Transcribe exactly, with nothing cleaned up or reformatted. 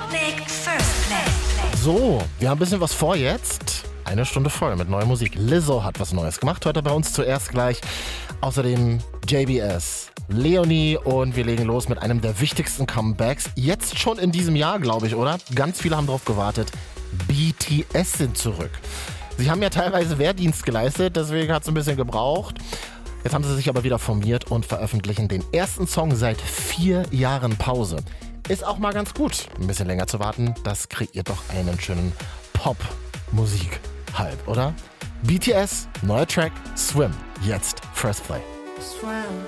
Sputnik First Play. So, wir haben ein bisschen was vor jetzt. Eine Stunde voll mit neuer Musik. Lizzo hat was Neues gemacht, heute bei uns zuerst gleich. Außerdem J B S, Leonie und wir legen los mit einem der wichtigsten Comebacks. Jetzt schon in diesem Jahr, glaube ich, oder? Ganz viele haben drauf gewartet. B T S sind zurück. Sie haben ja teilweise Wehrdienst geleistet, deswegen hat es ein bisschen gebraucht. Jetzt haben sie sich aber wieder formiert und veröffentlichen den ersten Song seit vier Jahren Pause. Ist auch mal ganz gut, ein bisschen länger zu warten. Das kreiert doch einen schönen Pop-Musik-Hype, oder? B T S, neuer Track, Swim. Jetzt First Play. Swim